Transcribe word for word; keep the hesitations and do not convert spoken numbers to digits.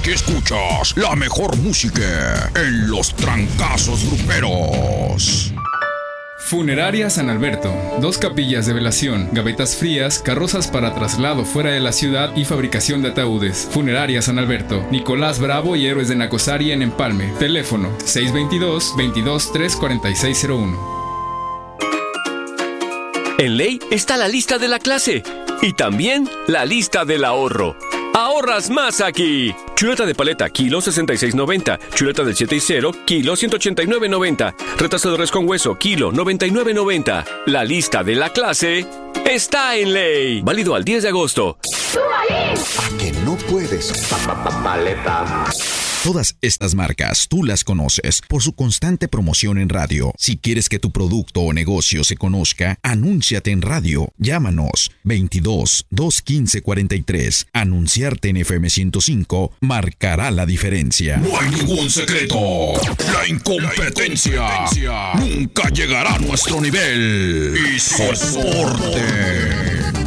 Aquí escuchas la mejor música en los trancazos gruperos. Funeraria San Alberto. Dos capillas de velación, gavetas frías, carrozas para traslado fuera de la ciudad y fabricación de ataúdes. Funeraria San Alberto. Nicolás Bravo y Héroes de Nacosari en Empalme. Teléfono seis dos dos, veintidós, tres cuarenta y seis cero uno. En Ley está la lista de la clase y también la lista del ahorro. ¡Ahorras más aquí! Chuleta de paleta, kilo sesenta y seis noventa. Chuleta del siete y cero, kilo ciento ochenta y nueve noventa. Retazo de res con hueso, kilo noventa y nueve noventa. La lista de la clase está en Ley. Válido al diez de agosto. ¡Tú ahí! ¿A que no puedes? Paleta. Todas estas marcas tú las conoces por su constante promoción en radio. Si quieres que tu producto o negocio se conozca, anúnciate en radio. Llámanos veintidós, doscientos quince, cuarenta y tres. Anunciarte en F M ciento cinco marcará la diferencia. No hay ningún secreto. La incompetencia, La incompetencia nunca llegará a nuestro nivel. Y soporte.